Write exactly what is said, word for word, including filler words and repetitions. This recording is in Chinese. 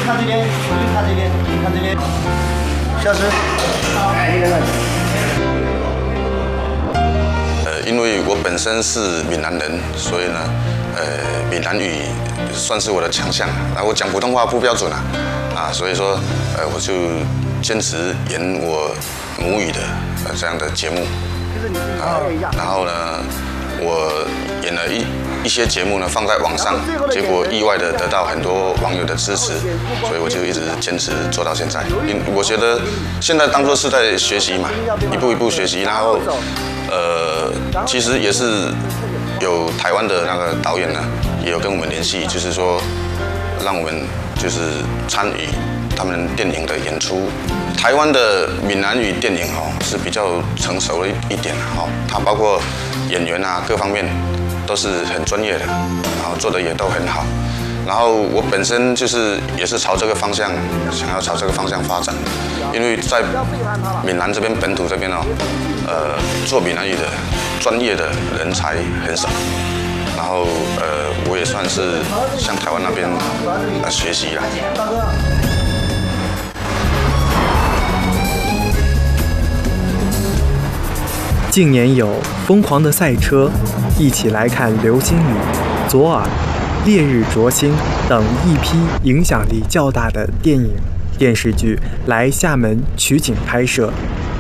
看这边，手机看这边，看这边。消失。 呃，因为我本身是闽南人，所以呢，呃，闽南语算是我的强项。然后我讲普通话不标准啊，啊，所以说，呃，我就坚持演我母语的呃这样的节目。啊，然后呢，我演了一一些节目呢放在网上，结果意外的得到很多网友的支持，所以我就一直坚持做到现在。因我觉得现在当作是在学习嘛，一步一步学习，然后呃，其实也是有台湾的那个导演呢，也有跟我们联系，就是说让我们就是参与他们电影的演出。台湾的闽南语电影哦是比较成熟了一点哈，它包括演员啊各方面都是很专业的，然后做的也都很好。然后我本身就是也是朝这个方向，想要朝这个方向发展，因为在闽南这边本土这边哦，呃，做闽南语的专业的人才很少。然后呃，我也算是向台湾那边呃学习啦。 近年有《疯狂的赛车》、一起来看流星雨、左耳、烈日灼心等一批影响力较大的电影、电视剧来厦门取景拍摄。